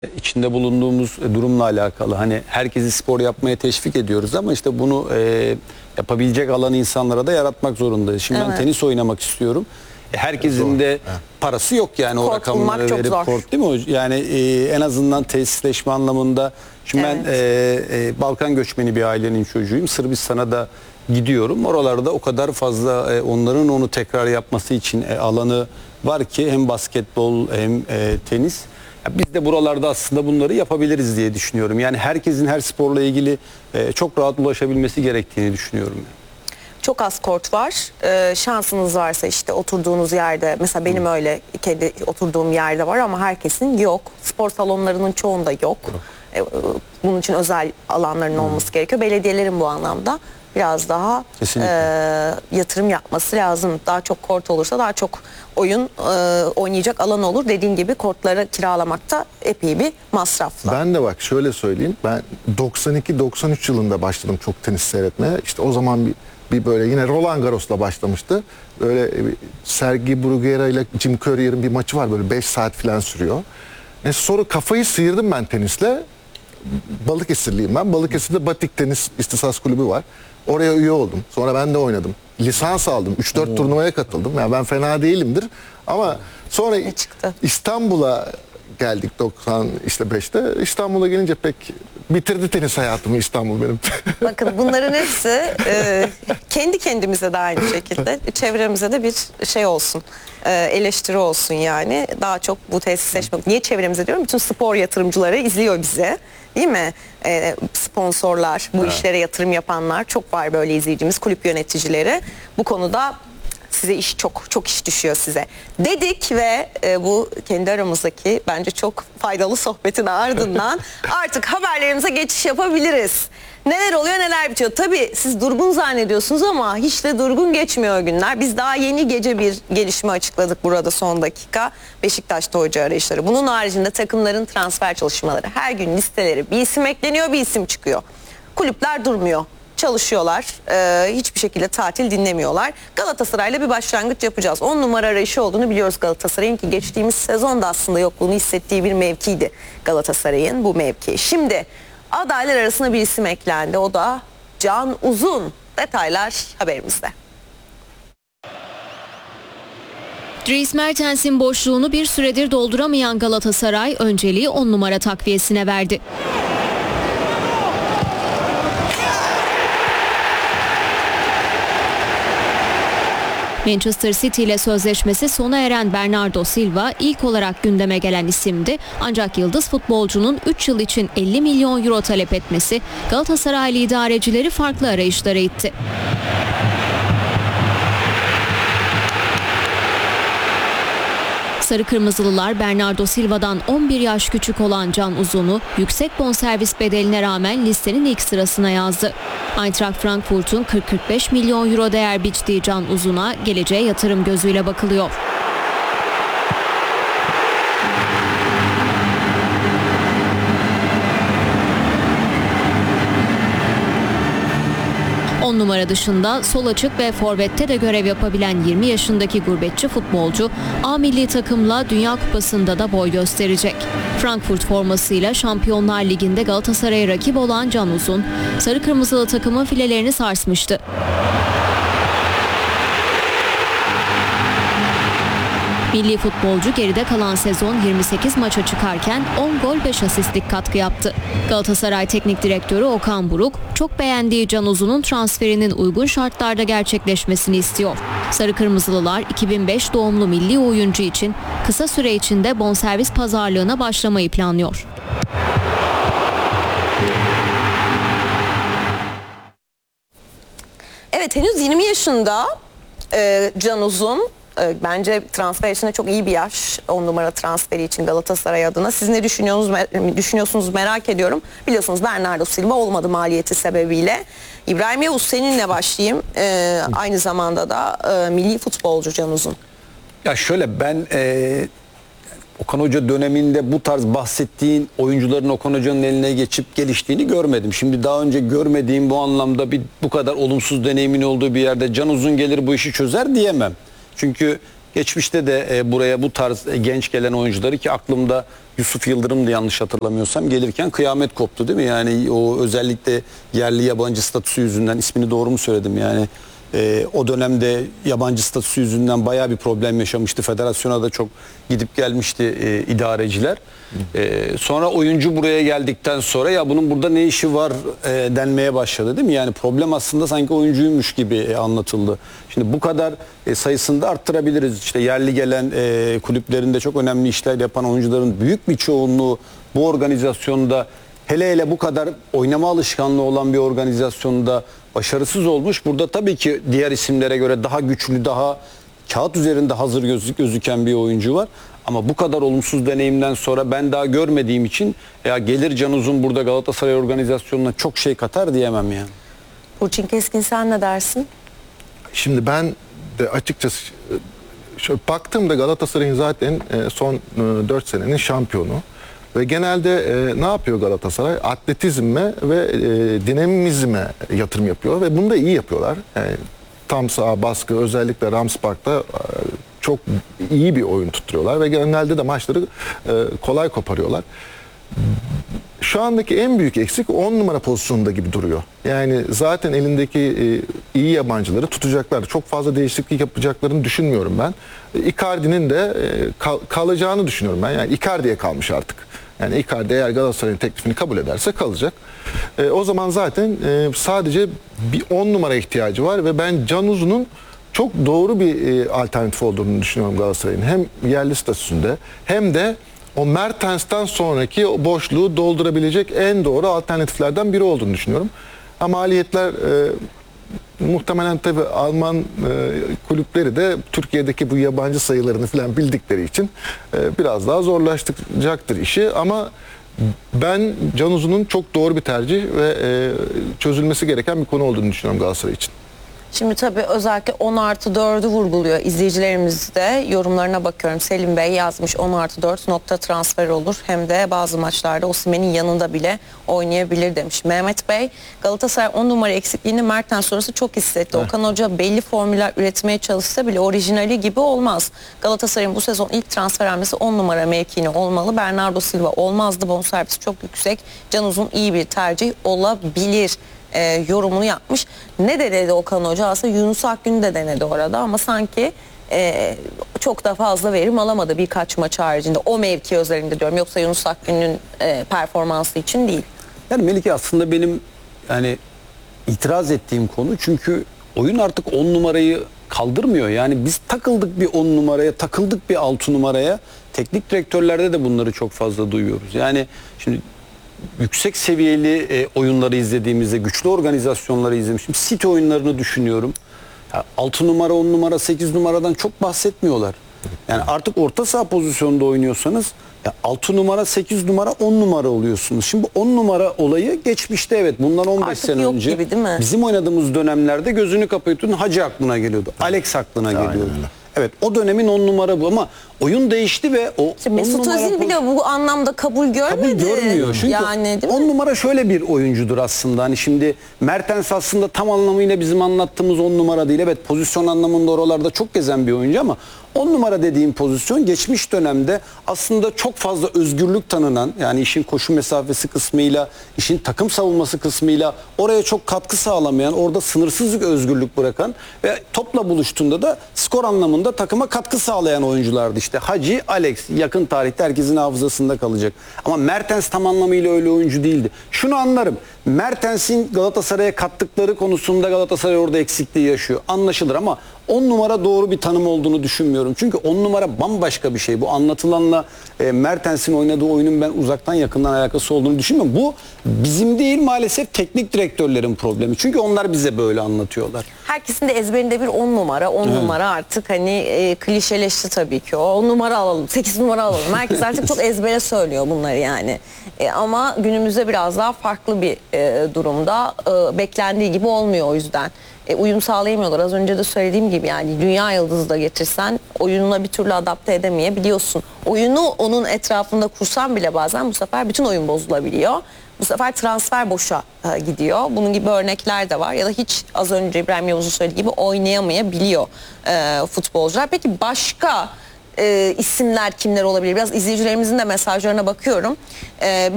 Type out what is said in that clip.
İçinde bulunduğumuz durumla alakalı hani herkesi spor yapmaya teşvik ediyoruz ama işte bunu yapabilecek alanı insanlara da yaratmak zorundayız. Şimdi ben tenis oynamak istiyorum. Herkesin de parası yok yani o rakamları verip kort, değil mi? Yani en azından tesisleşme anlamında. Şimdi ben Balkan göçmeni bir ailenin çocuğuyum. Sırbistan'a da gidiyorum. Oralarda o kadar fazla onların onu tekrar yapması için alanı var ki hem basketbol hem tenis. Biz de buralarda aslında bunları yapabiliriz diye düşünüyorum. Yani herkesin her sporla ilgili çok rahat ulaşabilmesi gerektiğini düşünüyorum. Çok az kort var. Şansınız varsa işte oturduğunuz yerde, mesela benim öyle kendi oturduğum yerde var ama herkesin yok. Spor salonlarının çoğunda yok. Bunun için özel alanların olması gerekiyor. Belediyelerin bu anlamda biraz daha yatırım yapması lazım. Daha çok kort olursa daha çok oyun oynayacak alan olur. Dediğin gibi kortları kiralamakta epey bir masraflı. Ben de bak şöyle söyleyeyim. Ben 92-93 yılında başladım çok tenis seyretmeye. İşte o zaman bir böyle yine Roland Garros'la başlamıştı. Böyle Sergi Bruguera ile Jim Courier'in bir maçı var, böyle 5 saat falan sürüyor. Sonra kafayı sıyırdım ben tenisle. Balıkesirliyim ben. Balıkesir'de Batik Tenis İhtisas Kulübü var. Oraya üye oldum. Sonra ben de oynadım. Lisans aldım. 3-4 turnuvaya katıldım. Yani ben fena değilimdir. Ama sonra İstanbul'a geldik 95'te. İstanbul'a gelince pek bitirdi tenis hayatımı İstanbul benim. Bakın bunların hepsi kendi kendimize de aynı şekilde çevremize de bir şey olsun. Eleştiri olsun yani. Daha çok bu tesisleşme. Niye çevremize diyorum? Bütün spor yatırımcıları izliyor bize. Değil mi? Sponsorlar, bu işlere yatırım yapanlar çok var, böyle izleyicimiz, kulüp yöneticileri. Bu konuda size iş çok iş düşüyor size. Dedik ve bu kendi aramızdaki bence çok faydalı sohbetin ardından artık haberlerimize geçiş yapabiliriz. Neler oluyor, neler bitiyor? Tabii siz durgun zannediyorsunuz ama hiç de durgun geçmiyor günler. Biz daha yeni gece bir gelişme açıkladık burada son dakika. Beşiktaş'ta hoca arayışları. Bunun haricinde takımların transfer çalışmaları. Her gün listeleri, bir isim ekleniyor, bir isim çıkıyor. Kulüpler durmuyor. Çalışıyorlar. Hiçbir şekilde tatil dinlemiyorlar. Galatasaray'la bir başlangıç yapacağız. 10 numara arayışı olduğunu biliyoruz Galatasaray'ın, ki geçtiğimiz sezonda aslında yokluğunu hissettiği bir mevkiydi Galatasaray'ın bu mevki. Şimdi adaylar arasında bir isim eklendi. O da Can Uzun. Detaylar haberimizde. Dries Mertens'in boşluğunu bir süredir dolduramayan Galatasaray önceliği 10 numara takviyesine verdi. Manchester City ile sözleşmesi sona eren Bernardo Silva ilk olarak gündeme gelen isimdi. Ancak yıldız futbolcunun 3 yıl için 50 milyon euro talep etmesi Galatasaraylı idarecileri farklı arayışlara itti. Sarı Kırmızılılar Bernardo Silva'dan 11 yaş küçük olan Can Uzun'u yüksek bonservis bedeline rağmen listenin ilk sırasına yazdı. Eintracht Frankfurt'un 40-45 milyon euro değer biçtiği Can Uzun'a geleceğe yatırım gözüyle bakılıyor. On numara dışında sol açık ve forvette de görev yapabilen 20 yaşındaki gurbetçi futbolcu A milli takımla Dünya Kupası'nda da boy gösterecek. Frankfurt formasıyla Şampiyonlar Ligi'nde Galatasaray'a rakip olan Can Uzun, sarı kırmızılı takımın filelerini sarsmıştı. Milli futbolcu geride kalan sezon 28 maça çıkarken 10 gol 5 asistlik katkı yaptı. Galatasaray Teknik Direktörü Okan Buruk çok beğendiği Can Uzun'un transferinin uygun şartlarda gerçekleşmesini istiyor. Sarı Kırmızılılar 2005 doğumlu milli oyuncu için kısa süre içinde bonservis pazarlığına başlamayı planlıyor. Evet, henüz 20 yaşında Can Uzun. Bence transfer için de çok iyi bir yaş, 10 numara transferi için Galatasaray adına. Siz ne düşünüyorsunuz merak ediyorum. Biliyorsunuz Bernardo Silva olmadı maliyeti sebebiyle. İbrahim Yavuz, seninle başlayayım. Aynı zamanda da milli futbolcu Can Uzun. Ya şöyle, ben Okan Hoca döneminde bu tarz bahsettiğin oyuncuların Okan Hoca'nın eline geçip geliştiğini görmedim. Şimdi daha önce görmediğim bu anlamda bu kadar olumsuz deneyimin olduğu bir yerde Can Uzun gelir bu işi çözer diyemem. Çünkü Geçmişte de buraya bu tarz genç gelen oyuncuları, ki aklımda Yusuf Yıldırım'dı yanlış hatırlamıyorsam, gelirken kıyamet koptu değil mi? Yani o özellikle yerli yabancı statüsü yüzünden, ismini doğru mu söyledim yani? O dönemde yabancı statüsü yüzünden bayağı bir problem yaşamıştı. Federasyona da çok gidip gelmişti idareciler. Sonra oyuncu buraya geldikten sonra ya bunun burada ne işi var denmeye başladı değil mi? Yani problem aslında sanki oyuncuymuş gibi anlatıldı. Şimdi bu kadar sayısını da arttırabiliriz. İşte yerli gelen kulüplerinde çok önemli işler yapan oyuncuların büyük bir çoğunluğu bu organizasyonda, hele bu kadar oynama alışkanlığı olan bir organizasyonda başarısız olmuş. Burada tabii ki diğer isimlere göre daha güçlü, daha kağıt üzerinde hazır gözüken bir oyuncu var. Ama bu kadar olumsuz deneyimden sonra ben daha görmediğim için ya gelir Can Uzun burada Galatasaray organizasyonuna çok şey katar diyemem yani. Burçin Keskin, sen ne dersin? Şimdi ben de açıkçası şöyle baktığımda Galatasaray'ın zaten son 4 senenin şampiyonu. Ve genelde ne yapıyor Galatasaray? Atletizme ve dinamizme yatırım yapıyor ve bunu da iyi yapıyorlar. Yani tam saha baskı, özellikle Rams Park'ta çok iyi bir oyun tutturuyorlar ve genelde de maçları kolay koparıyorlar. Şu andaki en büyük eksik 10 numara pozisyonunda gibi duruyor. Yani zaten elindeki iyi yabancıları tutacaklar. Çok fazla değişiklik yapacaklarını düşünmüyorum ben. Icardi'nin de kalacağını düşünüyorum ben. Yani Icardi'ye kalmış artık. Yani Icardi eğer Galatasaray'ın teklifini kabul ederse kalacak. O zaman zaten sadece bir 10 numara ihtiyacı var ve ben Can Uzun'un çok doğru bir alternatif olduğunu düşünüyorum Galatasaray'ın. Hem yerli statüsünde hem de o Mertens'ten sonraki o boşluğu doldurabilecek en doğru alternatiflerden biri olduğunu düşünüyorum. Ama maliyetler muhtemelen tabii Alman kulüpleri de Türkiye'deki bu yabancı sayılarını falan bildikleri için biraz daha zorlaştıracaktır işi. Ama ben Can Uzun'un çok doğru bir tercih ve çözülmesi gereken bir konu olduğunu düşünüyorum Galatasaray için. Şimdi tabii özellikle 10+4'ü vurguluyor izleyicilerimiz de. Yorumlarına bakıyorum. Selim Bey yazmış 10+4 nokta transfer olur. Hem de bazı maçlarda Osimhen'in yanında bile oynayabilir demiş. Mehmet Bey, Galatasaray 10 numara eksikliğini Mertens sonrası çok hissetti. Okan Hoca belli formüller üretmeye çalışsa bile orijinali gibi olmaz. Galatasaray'ın bu sezon ilk transfer hamlesi 10 numara mevkini olmalı. Bernardo Silva olmazdı. Bonservisi çok yüksek. Can Uzun iyi bir tercih olabilir yorumunu yapmış. Ne de dedi Okan Hoca? Aslında Yunus Akgün de denedi orada ama sanki çok da fazla verim alamadı birkaç maç haricinde. O mevki özelinde diyorum. Yoksa Yunus Akgün'ün performansı için değil. Yani Melike, aslında benim yani itiraz ettiğim konu, çünkü oyun artık 10 numarayı kaldırmıyor. Yani biz takıldık bir 10 numaraya, takıldık bir 6 numaraya. Teknik direktörlerde de bunları çok fazla duyuyoruz. Yani şimdi yüksek seviyeli oyunları izlediğimizde, güçlü organizasyonları izlemişim. City oyunlarını düşünüyorum. Ya 6 numara, 10 numara, 8 numaradan çok bahsetmiyorlar. Yani artık orta saha pozisyonunda oynuyorsanız ya 6 numara, 8 numara, 10 numara oluyorsunuz. Şimdi bu 10 numara olayı geçmişte, evet, bundan 15 artık sene yok önce gibi, değil mi? Bizim oynadığımız dönemlerde gözünü kapatıyordun, Hacı aklına geliyordu. Alex aklına geliyordu. Evet, o dönemin 10 numara bu ama oyun değişti ve o İşte Mesut Özil bile bu anlamda kabul görmedi. Kabul görmüyor. Çünkü yani, değil mi? 10 numara şöyle bir oyuncudur aslında. Hani şimdi Mertens aslında tam anlamıyla bizim anlattığımız 10 numara değil. Evet, pozisyon anlamında oralarda çok gezen bir oyuncu ama 10 numara dediğim pozisyon geçmiş dönemde aslında çok fazla özgürlük tanınan, yani işin koşu mesafesi kısmıyla, işin takım savunması kısmıyla oraya çok katkı sağlamayan, orada sınırsız özgürlük bırakan ve topla buluştuğunda da skor anlamında takıma katkı sağlayan oyunculardı. İşte Hacı, Alex yakın tarihte herkesin hafızasında kalacak. Ama Mertens tam anlamıyla öyle oyuncu değildi. Şunu anlarım. Mertens'in Galatasaray'a kattıkları konusunda Galatasaray orada eksikliği yaşıyor. Anlaşılır ama 10 numara doğru bir tanım olduğunu düşünmüyorum. Çünkü 10 numara bambaşka bir şey. Bu anlatılanla Mertens'in oynadığı oyunun ben uzaktan yakından alakası olduğunu düşünmüyorum. Bu bizim değil, maalesef teknik direktörlerin problemi. Çünkü onlar bize böyle anlatıyorlar. Herkesin de ezberinde bir 10 numara. 10 numara artık hani klişeleşti tabii ki o. 10 numara alalım, 8 numara alalım. Herkes artık çok ezbere söylüyor bunları yani. Ama günümüzde biraz daha farklı bir durumda. Beklendiği gibi olmuyor o yüzden. uyum sağlayamıyorlar. Az önce de söylediğim gibi yani dünya yıldızı da getirsen oyununa bir türlü adapte edemeyebiliyorsun. Oyunu onun etrafında kursan bile bazen bu sefer bütün oyun bozulabiliyor. Bu sefer transfer boşa gidiyor. Bunun gibi örnekler de var. Ya da hiç az önce İbrahim Yavuz'un söylediği gibi oynayamayabiliyor futbolcular. Peki başka isimler kimler olabilir? Biraz izleyicilerimizin de mesajlarına bakıyorum.